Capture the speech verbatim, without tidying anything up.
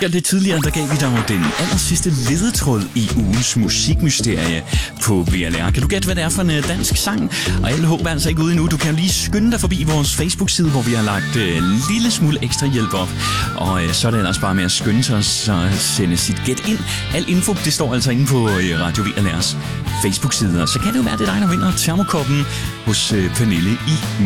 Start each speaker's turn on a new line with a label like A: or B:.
A: Ja, lidt tidligere, der gav vi dig jo den aller sidste ledetråd i ugens musikmysterie på V L R. Kan du gætte, hvad det er for en dansk sang? Og alle håber altså ikke ude endnu. Du kan jo lige skynde dig forbi vores Facebook-side, hvor vi har lagt en uh, lille smule ekstra hjælp op. Og uh, så er det ellers bare med at skynde sig og sende sit gæt ind. Al info, det står altså inde på uh, Radio V L R's Facebook-side. Og så kan det jo være, det er dig, der vinder termokoppen hos uh, Pernille i